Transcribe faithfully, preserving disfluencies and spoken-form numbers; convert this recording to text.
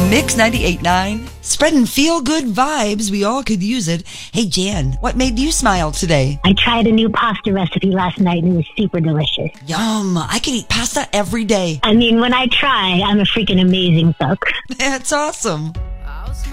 Mix ninety-eight point nine, spreading feel-good vibes. We all could use it. Hey, Jan, what made you smile today? I tried a new pasta recipe last night and it was super delicious. Yum, I could eat pasta every day. I mean, when I try, I'm a freaking amazing cook. That's awesome.